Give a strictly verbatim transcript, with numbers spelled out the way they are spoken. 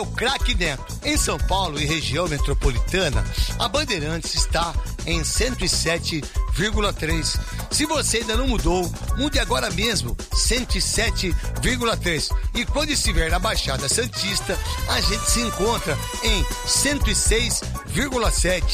O craque Neto. Em São Paulo e região metropolitana, a Bandeirantes está em cento e sete vírgula três. Se você ainda não mudou, mude agora mesmo, cento e sete vírgula três. E quando estiver na Baixada Santista, a gente se encontra em cento e seis vírgula sete.